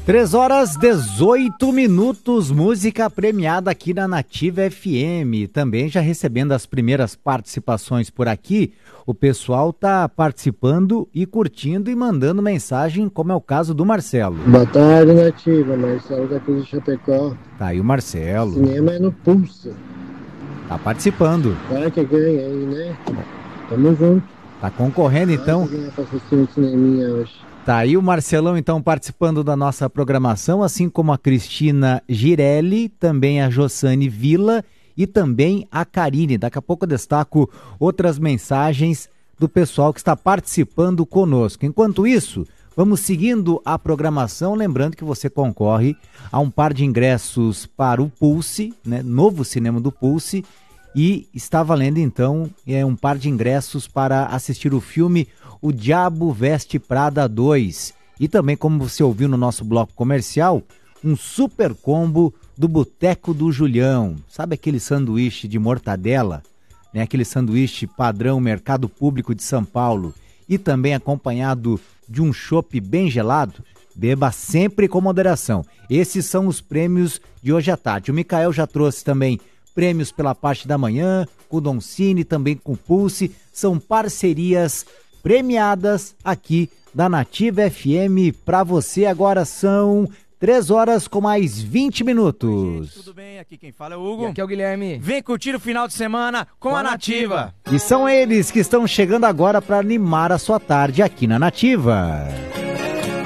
3h18, música premiada aqui na Nativa FM. Também já recebendo as primeiras participações por aqui, o pessoal tá participando e curtindo e mandando mensagem, como é o caso do Marcelo. Boa tarde, Nativa. Marcelo daqui de Chapecó. Tá aí o Marcelo. Cinema é no pulso. Tá participando. Vai que ganha aí, né? Tamo junto. Tá concorrendo então. Vai que ganha pra assistir um cineminha hoje. Tá aí o Marcelão, então, participando da nossa programação, assim como a Cristina Girelli, também a Jossane Vila e também a Karine. Daqui a pouco eu destaco outras mensagens do pessoal que está participando conosco. Enquanto isso, vamos seguindo a programação, lembrando que você concorre a um par de ingressos para o Pulse, né, novo cinema do Pulse, e está valendo, então, um par de ingressos para assistir o filme O Diabo Veste Prada 2. E também, como você ouviu no nosso bloco comercial, um super combo do Boteco do Julião. Sabe aquele sanduíche de mortadela? Né? Aquele sanduíche padrão Mercado Público de São Paulo. E também acompanhado de um chopp bem gelado. Beba sempre com moderação. Esses são os prêmios de hoje à tarde. O Micael já trouxe também prêmios pela parte da manhã, com o Doncini, também com o Pulse. São parcerias premiadas aqui da Nativa FM para você. Agora são 3h mais 20. Oi, gente, tudo bem? Aqui quem fala é o Hugo. E aqui é o Guilherme. Vem curtir o final de semana com a Nativa. E são eles que estão chegando agora para animar a sua tarde aqui na Nativa.